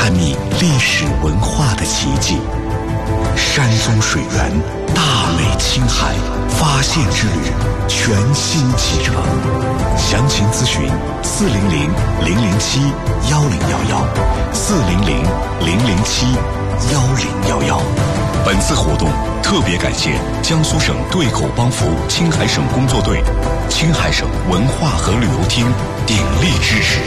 探秘历史文化的奇迹。山宗水源，大美青海，发现之旅全新启程。详情咨询400-007-1011，400-007-1011。本次活动特别感谢江苏省对口帮扶青海省工作队、青海省文化和旅游厅鼎力支持。